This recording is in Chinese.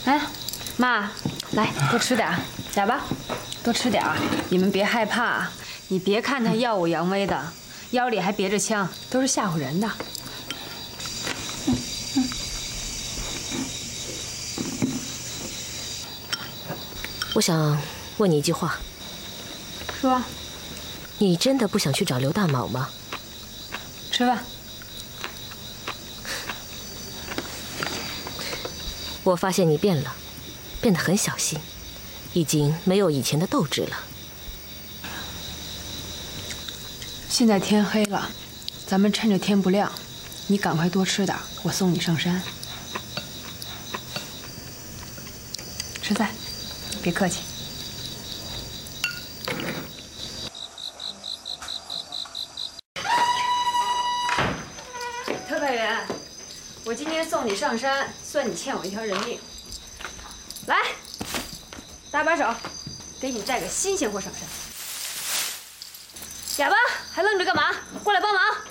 哎，妈，来多吃点，哑巴，多吃点。你们别害怕，你别看他耀武扬威的，腰里还别着枪，都是吓唬人的。 我想问你一句话。 说。 你真的不想去找刘大蟒吗？ 吃饭。 我发现你变了，变得很小心，已经没有以前的斗志了。 现在天黑了，咱们趁着天不亮，你赶快多吃点，我送你上山。吃菜，别客气。特派员，我今天送你上山，算你欠我一条人命。来，搭把手，给你带个新鲜货上山。哑巴，还愣着干嘛？过来帮忙！